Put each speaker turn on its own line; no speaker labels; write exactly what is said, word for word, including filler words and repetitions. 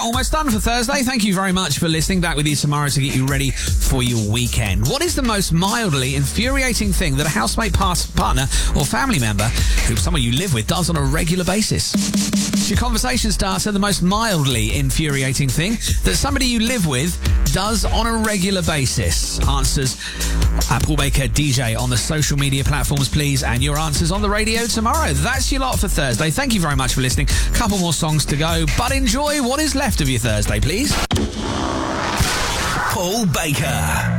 almost done for Thursday. Thank you very much for listening. Back with you tomorrow to get you ready for your weekend. What is the most mildly infuriating thing that a housemate, part- partner or family member, who someone you live with, does on a regular basis? It's your conversation starter, the most mildly infuriating thing that somebody you live with does on a regular basis. Answers at Paul Baker D J on the social media platforms, please, and your answers on the radio tomorrow. That's your lot for Thursday. Thank you very much for listening. Couple more songs to go, but enjoy what is left of your Thursday, please.
Paul Baker.